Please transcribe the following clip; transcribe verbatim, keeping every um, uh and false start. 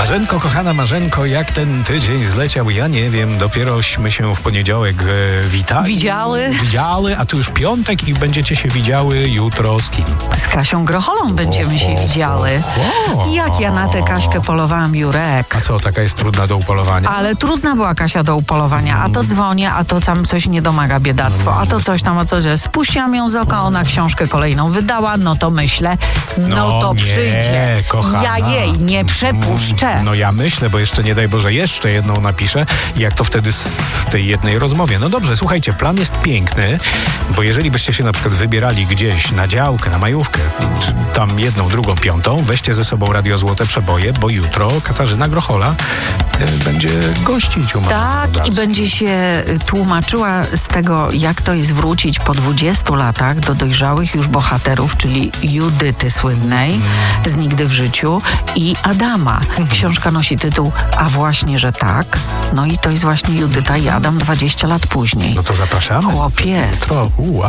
Marzenko, kochana Marzenko, jak ten tydzień zleciał, ja nie wiem, dopierośmy się w poniedziałek e, witali. Widziały. Widziały, a tu już piątek i będziecie się widziały jutro z kim? Z Kasią Grocholą będziemy O, się o, widziały. o, o. Jak ja na tę Kaśkę polowałam, Jurek. A co, taka jest trudna do upolowania? Ale trudna była Kasia do upolowania. A to dzwonię, a to tam coś nie domaga biedactwo, a to coś tam, a coś. Spuściłam ją z oka, ona książkę kolejną wydała, no to myślę, no, No to nie, przyjdzie. kochana. Ja jej nie przepuszczę. No ja myślę, bo jeszcze nie daj Boże, jeszcze jedną napiszę. I jak to wtedy w tej jednej rozmowie? No dobrze, słuchajcie, plan jest piękny, bo jeżeli byście się na przykład wybierali gdzieś na działkę, na majówkę, czy tam jedną, drugą, piątą, weźcie ze sobą Radio Złote Przeboje, bo jutro Katarzyna Grochola y, będzie gościć u Tak, i będzie się tłumaczyła z tego, jak to jest wrócić po dwudziestu latach do dojrzałych już bohaterów, czyli Judyty słynnej z Nigdy w życiu i Adama. Książka nosi tytuł A właśnie, że tak. No i to jest właśnie Judyta i Adam dwadzieścia lat później. No to zapraszamy. Chłopie. Jutro, uła.